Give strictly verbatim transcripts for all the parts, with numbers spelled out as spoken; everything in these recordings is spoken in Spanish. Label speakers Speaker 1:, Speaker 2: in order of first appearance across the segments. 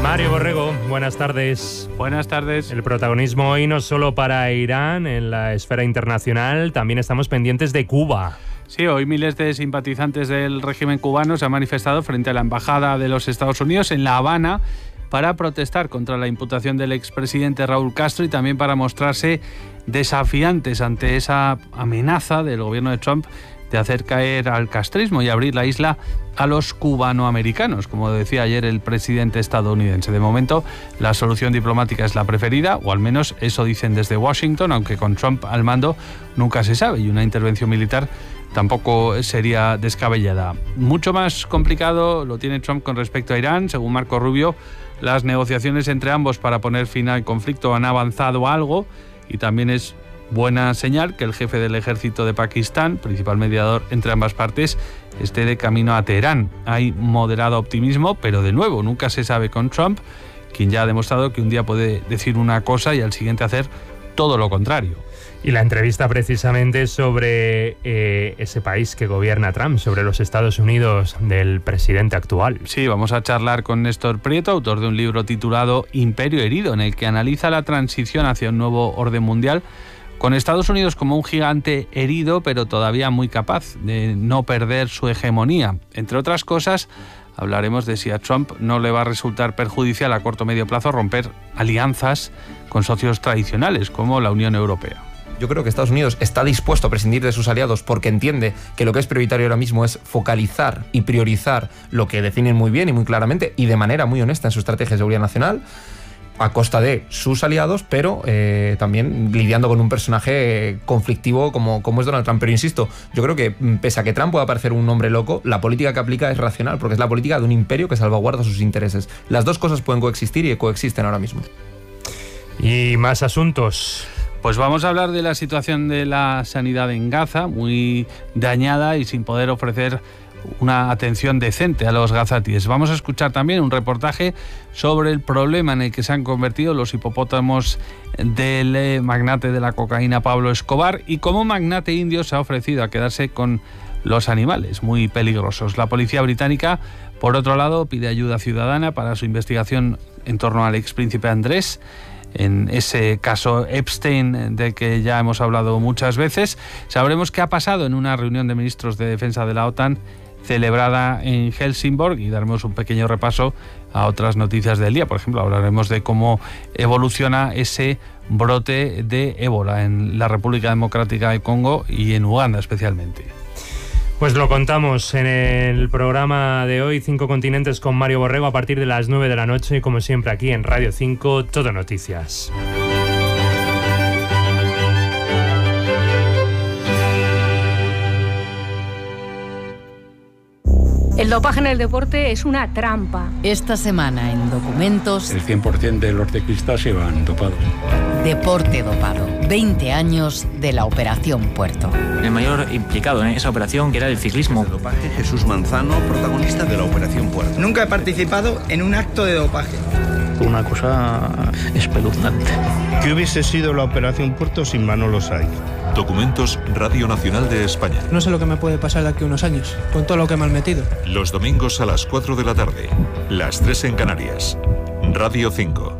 Speaker 1: Mario Borrego, buenas tardes.
Speaker 2: Buenas tardes.
Speaker 1: El protagonismo hoy no solo para Irán en la esfera internacional, también estamos pendientes de Cuba.
Speaker 2: Sí, hoy miles de simpatizantes del régimen cubano se han manifestado frente a la Embajada de los Estados Unidos en La Habana para protestar contra la imputación del expresidente Raúl Castro y también para mostrarse desafiantes ante esa amenaza del gobierno de Trump de hacer caer al castrismo y abrir la isla a los cubanoamericanos, como decía ayer el presidente estadounidense. De momento, la solución diplomática es la preferida, o al menos eso dicen desde Washington, aunque con Trump al mando nunca se sabe, y una intervención militar tampoco sería descabellada. Mucho más complicado lo tiene Trump con respecto a Irán. Según Marco Rubio, las negociaciones entre ambos para poner fin al conflicto han avanzado algo, y también es buena señal que el jefe del ejército de Pakistán, principal mediador entre ambas partes, esté de camino a Teherán. Hay moderado optimismo, pero de nuevo, nunca se sabe con Trump, quien ya ha demostrado que un día puede decir una cosa y al siguiente hacer todo lo contrario.
Speaker 1: Y la entrevista precisamente sobre eh, ese país que gobierna Trump, sobre los Estados Unidos del presidente actual.
Speaker 2: Sí, vamos a charlar con Néstor Prieto, autor de un libro titulado Imperio herido, en el que analiza la transición hacia un nuevo orden mundial, con Estados Unidos como un gigante herido, pero todavía muy capaz de no perder su hegemonía. Entre otras cosas, hablaremos de si a Trump no le va a resultar perjudicial a corto o medio plazo romper alianzas con socios tradicionales, como la Unión Europea.
Speaker 3: Yo creo que Estados Unidos está dispuesto a prescindir de sus aliados porque entiende que lo que es prioritario ahora mismo es focalizar y priorizar lo que definen muy bien y muy claramente y de manera muy honesta en su estrategia de seguridad nacional, a costa de sus aliados, pero eh, también lidiando con un personaje conflictivo como, como es Donald Trump. Pero insisto, yo creo que pese a que Trump pueda parecer un hombre loco, la política que aplica es racional, porque es la política de un imperio que salvaguarda sus intereses. Las dos cosas pueden coexistir y coexisten ahora mismo.
Speaker 1: Y más asuntos.
Speaker 2: Pues vamos a hablar de la situación de la sanidad en Gaza, muy dañada y sin poder ofrecer una atención decente a los gazatíes. Vamos a escuchar también un reportaje sobre el problema en el que se han convertido los hipopótamos del magnate de la cocaína Pablo Escobar y cómo un magnate indio se ha ofrecido a quedarse con los animales muy peligrosos. La policía británica, por otro lado, pide ayuda ciudadana para su investigación en torno al expríncipe Andrés, en ese caso Epstein del que ya hemos hablado muchas veces. Sabremos qué ha pasado en una reunión de ministros de defensa de la OTAN celebrada en Helsingborg y daremos un pequeño repaso a otras noticias del día. Por ejemplo, hablaremos de cómo evoluciona ese brote de ébola en la República Democrática del Congo y en Uganda especialmente.
Speaker 1: Pues lo contamos en el programa de hoy, Cinco Continentes con Mario Borrego, a partir de las nueve de la noche, como siempre aquí en Radio cinco, Todo Noticias.
Speaker 4: El dopaje en el deporte es una trampa.
Speaker 5: Esta semana en Documentos...
Speaker 6: El cien por ciento de los ciclistas iban dopados.
Speaker 5: Deporte dopado. veinte años de la Operación Puerto.
Speaker 7: El mayor implicado en esa operación, que era el ciclismo.
Speaker 8: De dopaje, Jesús Manzano, protagonista de la Operación Puerto.
Speaker 9: Nunca he participado en un acto de dopaje.
Speaker 10: Una cosa espeluznante.
Speaker 11: ¿Qué hubiese sido la Operación Puerto sin Manolo Saiz?
Speaker 12: Documentos, Radio Nacional de España.
Speaker 13: No sé lo que me puede pasar de aquí a unos años, con todo lo que me han metido.
Speaker 12: Los domingos a las cuatro de la tarde, las tres en Canarias. Radio cinco.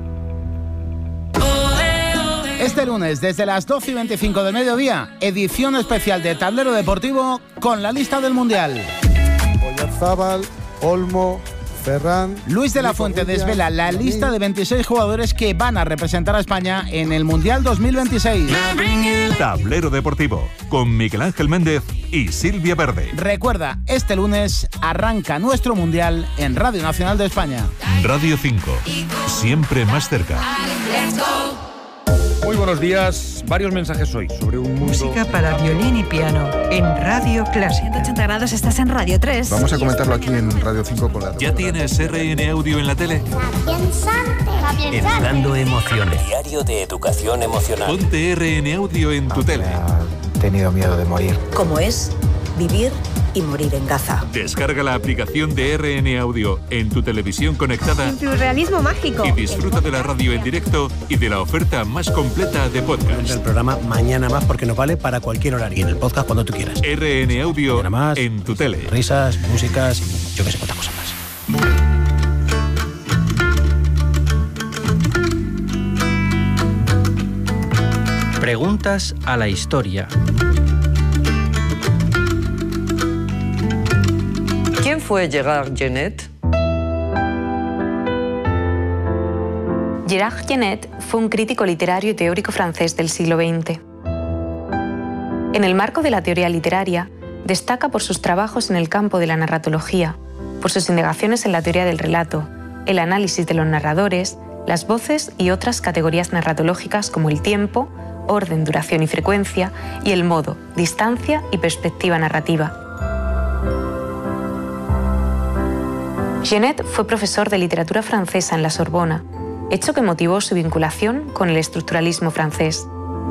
Speaker 14: Este lunes, desde las doce y veinticinco del mediodía, edición especial de Tablero Deportivo con la lista del Mundial.
Speaker 15: Oyarzábal, Olmo, Ferran...
Speaker 14: Luis de la Fuente desvela la lista de veintiséis jugadores que van a representar a España en el Mundial dos mil veintiséis.
Speaker 12: Tablero Deportivo, con Miguel Ángel Méndez y Silvia Verde.
Speaker 14: Recuerda, este lunes arranca nuestro Mundial en Radio Nacional de España.
Speaker 12: Radio cinco, siempre más cerca.
Speaker 16: Muy buenos días. Varios mensajes hoy sobre un mundo...
Speaker 17: Música para violín y piano en Radio Clásica.
Speaker 18: ciento ochenta grados, estás en Radio tres.
Speaker 15: Vamos a comentarlo aquí en Radio cinco con la...
Speaker 12: ¿Ya tienes R N Audio en la tele?
Speaker 19: Educando emociones. Diario de educación emocional.
Speaker 12: Ponte R N Audio en tu tele.
Speaker 15: He tenido miedo de morir.
Speaker 18: ¿Cómo es vivir y morir en Gaza?
Speaker 12: Descarga la aplicación de R N Audio en tu televisión conectada.
Speaker 18: Surrealismo mágico.
Speaker 12: Y disfruta de la radio en directo y de la oferta más completa de podcast.
Speaker 20: El programa Mañana Más, porque nos vale para cualquier horario. Y en el podcast cuando tú quieras.
Speaker 12: R N Audio más, en tu tele.
Speaker 20: Risas, músicas y yo que sé cuántas cosas más.
Speaker 21: Preguntas a la historia.
Speaker 22: ¿Quién fue Gerard Genette?
Speaker 23: Gerard Genette fue un crítico literario y teórico francés del siglo veinte. En el marco de la teoría literaria, destaca por sus trabajos en el campo de la narratología, por sus indagaciones en la teoría del relato, el análisis de los narradores, las voces y otras categorías narratológicas como el tiempo, orden, duración y frecuencia, y el modo, distancia y perspectiva narrativa. Genette fue profesor de literatura francesa en la Sorbona, hecho que motivó su vinculación con el estructuralismo francés.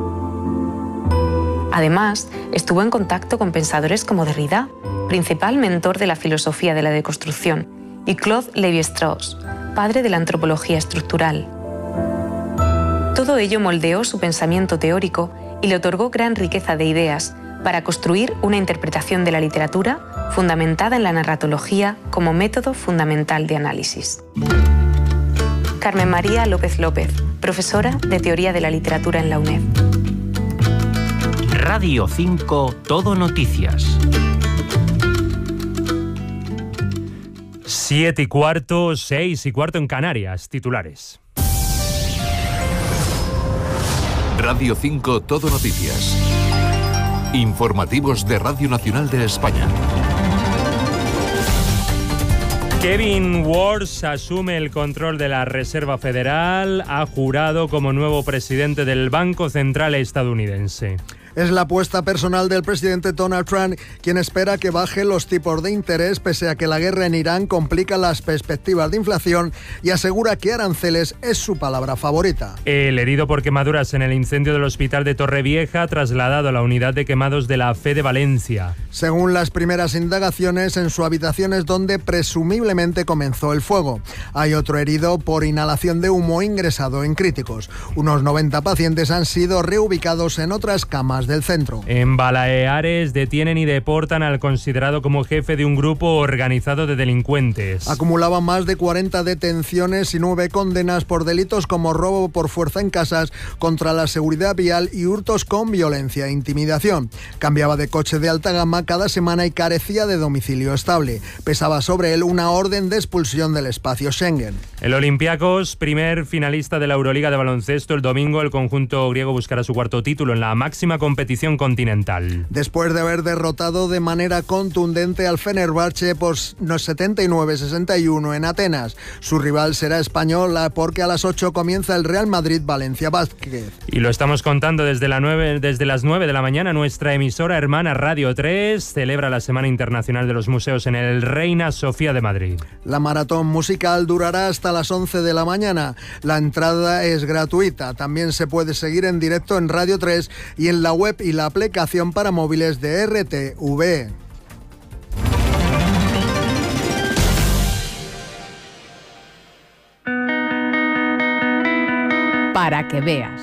Speaker 23: Además, estuvo en contacto con pensadores como Derrida, principal mentor de la filosofía de la deconstrucción, y Claude Lévi-Strauss, padre de la antropología estructural. Todo ello moldeó su pensamiento teórico y le otorgó gran riqueza de ideas para construir una interpretación de la literatura fundamentada en la narratología como método fundamental de análisis. Carmen María López López, profesora de Teoría de la Literatura en la UNED.
Speaker 19: Radio cinco Todo Noticias.
Speaker 1: Siete y cuarto, seis y cuarto en Canarias. Titulares.
Speaker 12: Radio cinco Todo Noticias. Informativos de Radio Nacional de España.
Speaker 1: Kevin Warsh asume el control de la Reserva Federal, ha jurado como nuevo presidente del Banco Central estadounidense.
Speaker 24: Es la apuesta personal del presidente Donald Trump, quien espera que baje los tipos de interés pese a que la guerra en Irán complica las perspectivas de inflación y asegura que aranceles es su palabra favorita.
Speaker 1: El herido por quemaduras en el incendio del hospital de Torrevieja, trasladado a la unidad de quemados de la Fe de Valencia.
Speaker 24: Según las primeras indagaciones, en su habitación es donde presumiblemente comenzó el fuego. Hay otro herido por inhalación de humo ingresado en críticos. Unos noventa pacientes han sido reubicados en otras camas del centro.
Speaker 1: En Baleares detienen y deportan al considerado como jefe de un grupo organizado de delincuentes.
Speaker 24: Acumulaba más de cuarenta detenciones y nueve condenas por delitos como robo por fuerza en casas, contra la seguridad vial y hurtos con violencia e intimidación. Cambiaba de coche de alta gama cada semana y carecía de domicilio estable. Pesaba sobre él una orden de expulsión del espacio Schengen.
Speaker 1: El Olympiacos, primer finalista de la Euroliga de baloncesto, el domingo el conjunto griego buscará su cuarto título en la máxima competición competición continental.
Speaker 24: Después de haber derrotado de manera contundente al Fenerbahce por setenta y nueve a sesenta y uno en Atenas. Su rival será español porque a las ocho comienza el Real Madrid Valencia Basket.
Speaker 1: Y lo estamos contando desde, la nueve, desde las nueve de la mañana. Nuestra emisora hermana Radio tres celebra la Semana Internacional de los Museos en el Reina Sofía de Madrid.
Speaker 24: La maratón musical durará hasta las once de la mañana. La entrada es gratuita. También se puede seguir en directo en Radio tres y en la web y la aplicación para móviles de R T V.
Speaker 25: Para que veas.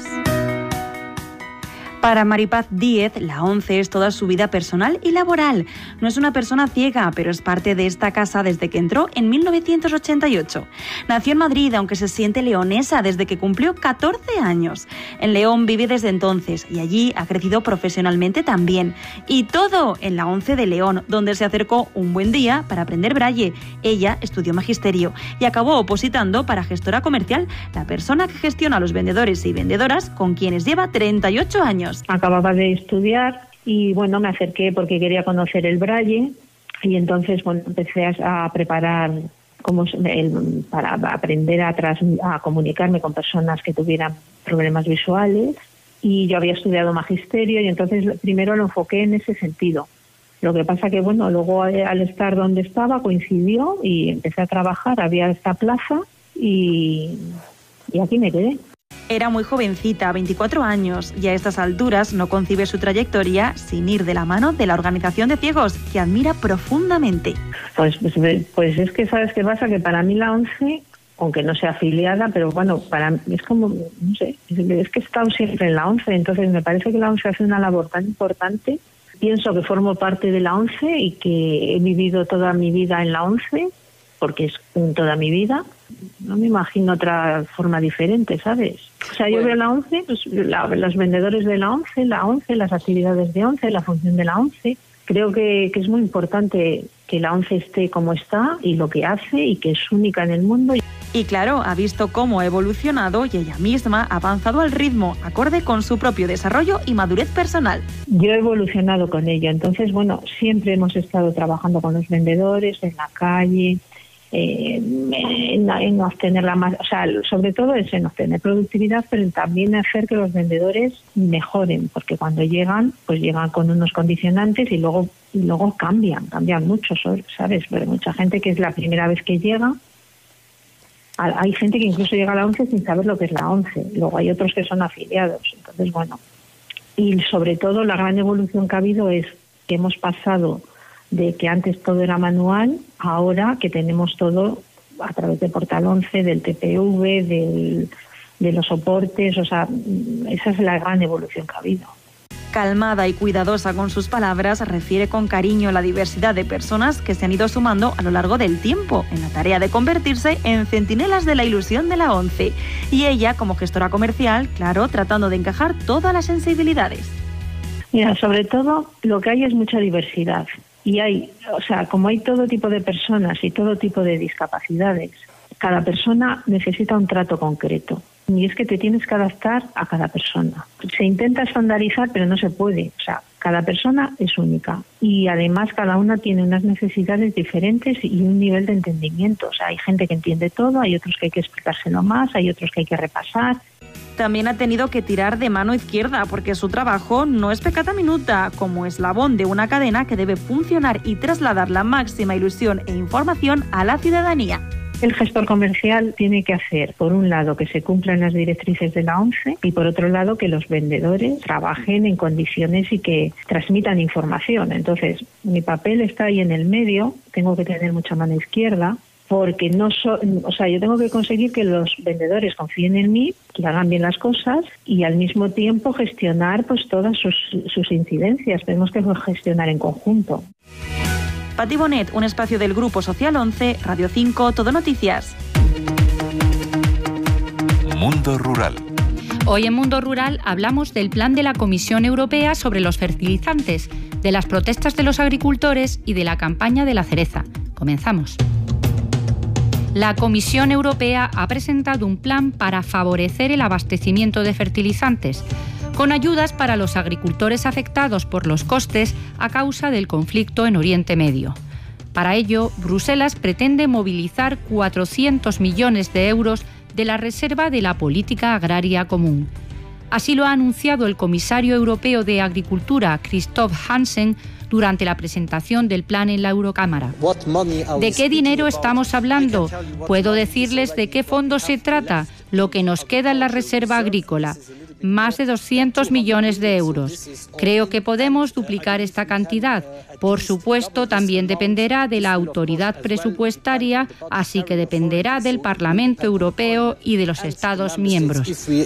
Speaker 26: Para Maripaz Díez, la ONCE es toda su vida personal y laboral. No es una persona ciega, pero es parte de esta casa desde que entró en mil novecientos ochenta y ocho. Nació en Madrid, aunque se siente leonesa desde que cumplió catorce años. En León vive desde entonces y allí ha crecido profesionalmente también. Y todo en la ONCE de León, donde se acercó un buen día para aprender braille. Ella estudió magisterio y acabó opositando para gestora comercial, la persona que gestiona a los vendedores y vendedoras con quienes lleva treinta y ocho años.
Speaker 27: Acababa de estudiar y bueno, me acerqué porque quería conocer el braille y entonces bueno, empecé a, a preparar como el, para aprender a, tras, a comunicarme con personas que tuvieran problemas visuales, y yo había estudiado magisterio y entonces primero lo enfoqué en ese sentido. Lo que pasa que bueno, luego al estar donde estaba coincidió y empecé a trabajar, había esta plaza y, y aquí me quedé.
Speaker 26: Era muy jovencita, veinticuatro años, y a estas alturas no concibe su trayectoria sin ir de la mano de la Organización de Ciegos, que admira profundamente.
Speaker 27: Pues, pues, pues es que, ¿sabes qué pasa? Que para mí la ONCE, aunque no sea afiliada, pero bueno, para mí es como, no sé, es, es que he estado siempre en la ONCE, entonces me parece que la ONCE hace una labor tan importante. Pienso que formo parte de la ONCE y que he vivido toda mi vida en la ONCE, porque es toda mi vida. no me imagino otra forma diferente, ¿sabes? O sea, yo bueno. veo la ONCE, pues, la, los vendedores de la ONCE, la ONCE, las actividades de ONCE, la función de la ONCE. Creo que, que es muy importante que la ONCE esté como está y lo que hace y que es única en el mundo.
Speaker 26: Y claro, ha visto cómo ha evolucionado y ella misma ha avanzado al ritmo, acorde con su propio desarrollo y madurez personal.
Speaker 27: Yo he evolucionado con ella, entonces, bueno, siempre hemos estado trabajando con los vendedores en la calle, eh, en, en obtener la más, o sea, sobre todo es en obtener productividad, pero también hacer que los vendedores mejoren, porque cuando llegan, pues llegan con unos condicionantes y luego, y luego cambian, cambian mucho, ¿sabes? Pero mucha gente que es la primera vez que llega. Hay gente que incluso llega a la ONCE sin saber lo que es la ONCE. Luego hay otros que son afiliados. Entonces, bueno, y sobre todo la gran evolución que ha habido es que hemos pasado de que antes todo era manual, ahora que tenemos todo a través de Portal ONCE, del T P V, del, de los soportes. O sea, esa es la gran evolución que ha habido.
Speaker 26: Calmada y cuidadosa con sus palabras, refiere con cariño la diversidad de personas que se han ido sumando a lo largo del tiempo en la tarea de convertirse en centinelas de la ilusión de la ONCE. Y ella, como gestora comercial, claro, tratando de encajar todas las sensibilidades.
Speaker 27: Mira, sobre todo lo que hay es mucha diversidad. Y hay, o sea, como hay todo tipo de personas y todo tipo de discapacidades, cada persona necesita un trato concreto. Y es que te tienes que adaptar a cada persona. Se intenta estandarizar, pero no se puede. O sea, cada persona es única. Y además cada una tiene unas necesidades diferentes y un nivel de entendimiento. O sea, hay gente que entiende todo, hay otros que hay que explicárselo más, hay otros que hay que repasar.
Speaker 26: También ha tenido que tirar de mano izquierda porque su trabajo no es peccata minuta, como eslabón de una cadena que debe funcionar y trasladar la máxima ilusión e información a la ciudadanía.
Speaker 27: El gestor comercial tiene que hacer, por un lado, que se cumplan las directrices de la ONCE y, por otro lado, que los vendedores trabajen en condiciones y que transmitan información. Entonces, mi papel está ahí en el medio, tengo que tener mucha mano izquierda, porque no so, o sea, yo tengo que conseguir que los vendedores confíen en mí, que hagan bien las cosas y al mismo tiempo gestionar pues todas sus, sus incidencias. Tenemos que gestionar en conjunto.
Speaker 26: Pati Bonet, un espacio del Grupo Social once, Radio cinco, Todo Noticias.
Speaker 12: Mundo Rural.
Speaker 2: Hoy en Mundo Rural hablamos del plan de la Comisión Europea sobre los fertilizantes, de las protestas de los agricultores y de la campaña de la cereza. Comenzamos. La Comisión Europea ha presentado un plan para favorecer el abastecimiento de fertilizantes, con ayudas para los agricultores afectados por los costes a causa del conflicto en Oriente Medio. Para ello, Bruselas pretende movilizar cuatrocientos millones de euros de la reserva de la política agraria común. Así lo ha anunciado el comisario europeo de Agricultura, Christoph Hansen, durante la presentación del plan en la Eurocámara. ¿De qué dinero estamos hablando? Puedo decirles de qué fondo se trata, lo que nos queda en la reserva agrícola. Más de doscientos millones de euros. Creo que podemos duplicar esta cantidad. Por supuesto, también dependerá de la autoridad presupuestaria, así que dependerá del Parlamento Europeo y de los Estados miembros.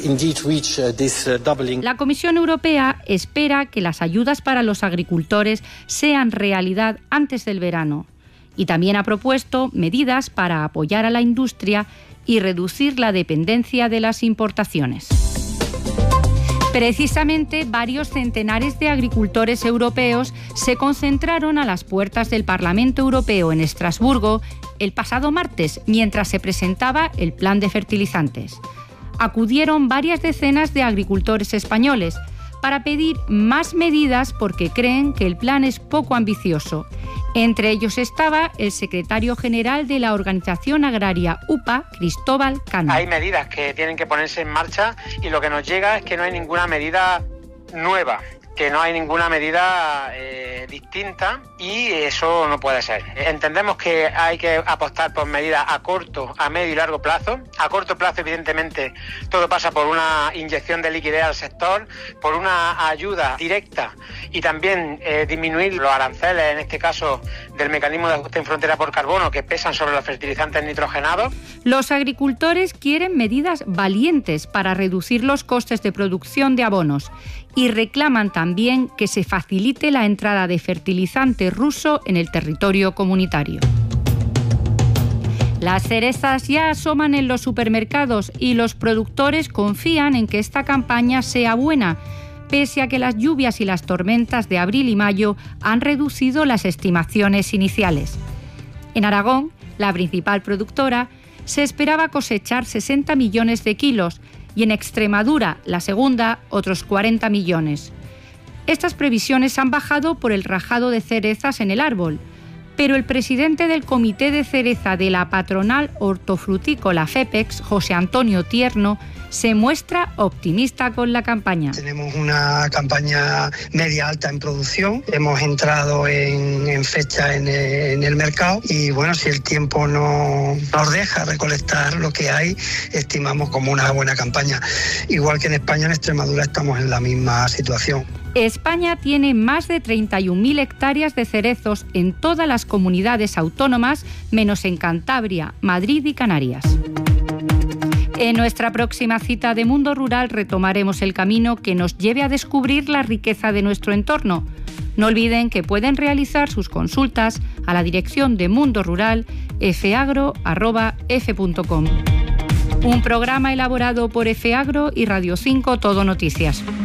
Speaker 2: La Comisión Europea espera que las ayudas para los agricultores sean realidad antes del verano. Y también ha propuesto medidas para apoyar a la industria y reducir la dependencia de las importaciones. Precisamente, varios centenares de agricultores europeos se concentraron a las puertas del Parlamento Europeo en Estrasburgo el pasado martes, mientras se presentaba el plan de fertilizantes. Acudieron varias decenas de agricultores españoles para pedir más medidas porque creen que el plan es poco ambicioso. Entre ellos estaba el secretario general de la Organización Agraria U P A, Cristóbal Cano.
Speaker 3: Hay medidas que tienen que ponerse en marcha y lo que nos llega es que no hay ninguna medida nueva, que no hay ninguna medida eh, distinta y eso no puede ser. Entendemos que hay que apostar por medidas a corto, a medio y largo plazo. A corto plazo, evidentemente, todo pasa por una inyección de liquidez al sector, por una ayuda directa y también eh, disminuir los aranceles, en este caso del mecanismo de ajuste en frontera por carbono, que pesan sobre los fertilizantes nitrogenados.
Speaker 2: Los agricultores quieren medidas valientes para reducir los costes de producción de abonos y reclaman también que se facilite la entrada de fertilizante ruso en el territorio comunitario. Las cerezas ya asoman en los supermercados y los productores confían en que esta campaña sea buena, pese a que las lluvias y las tormentas de abril y mayo han reducido las estimaciones iniciales. En Aragón, la principal productora, se esperaba cosechar sesenta millones de kilos y en Extremadura, la segunda, otros cuarenta millones. Estas previsiones han bajado por el rajado de cerezas en el árbol, pero el presidente del Comité de Cereza de la Patronal Hortofrutícola FEPEX, José Antonio Tierno, se muestra optimista con la campaña.
Speaker 4: Tenemos una campaña media alta en producción, hemos entrado en, en fecha en el, en el mercado y bueno, si el tiempo no nos deja recolectar lo que hay, estimamos como una buena campaña. Igual que en España, en Extremadura estamos en la misma situación.
Speaker 2: España tiene más de treinta y un mil hectáreas de cerezos en todas las comunidades autónomas, menos en Cantabria, Madrid y Canarias. En nuestra próxima cita de Mundo Rural retomaremos el camino que nos lleve a descubrir la riqueza de nuestro entorno. No olviden que pueden realizar sus consultas a la dirección de Mundo Rural efeagro arroba efe punto com. Un programa elaborado por Efeagro y Radio cinco Todo Noticias.